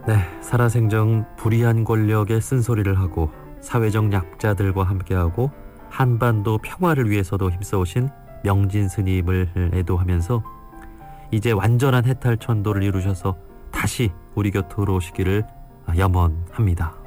네, 살아생전 불의한 권력에 쓴소리를 하고 사회적 약자들과 함께하고 한반도 평화를 위해서도 힘써오신 명진 스님을 애도하면서 이제 완전한 해탈 천도를 이루셔서 다시 우리 곁으로 오시기를 염원합니다.